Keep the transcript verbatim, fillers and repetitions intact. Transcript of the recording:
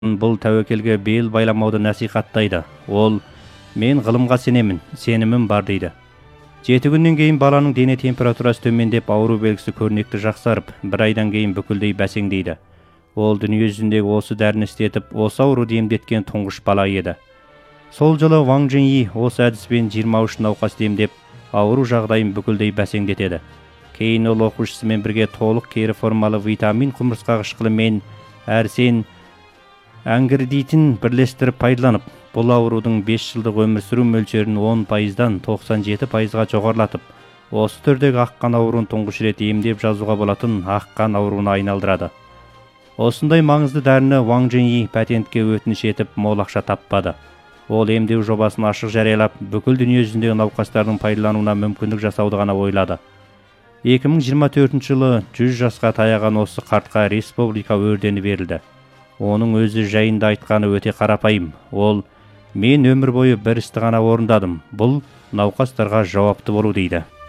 бұл тәуекелге бел байламауды насихаттайды. Ол: мен ғылымға сенемін, сенімім бар дейді. Жеті күннен кейін баланың дене температурасы төмендеп, ауру белгісі көрнекті жақсарып, бір айдан кейін бүкілдей бәсеңдейді. Ол дүние жүзіндегі осы дәріні істетіп, осы ауруды емдеткен тұңғыш бала еді. Сол жылы Ван Жиньи осы әдіспен жиырма үш науқас емдеп, ауру жағдайын бүкілдей бәсеңдетеді. Кейін ол оқушысымен бірге толық кері формалы витамин құмырсқа қышқылы мен әрсен әңгірдейтін бірлестіріп пайдаланып, бұл аурудың бес жылдық өмір сүру мөлшерін он пайыздан тоқсан жеті пайызға жоғарылатып, осы түрдегі аққан ауруын тұңғыш рет емдеп жазуға болатын аққан ауруына айналдырады. Осындай маңызды дәріні Ван Жиньи патентке өтініш етіп, мол ақша таппады. Ол емдеу жобасын ашық жариялап, бүкіл дүние жүзіндегі науқастардың пайдалануына мүмкіндік жасауды ғана ойлады. екі мың жиырма төртінші жылы жүз жасқа таяған осы қартқа республика ордені берілді. Оның өзі жайында айтқаны өте қарапайым. Ол: мен өмір бойы бір істі ғана орындадым. Бұл науқастарға жауапты болу дейді.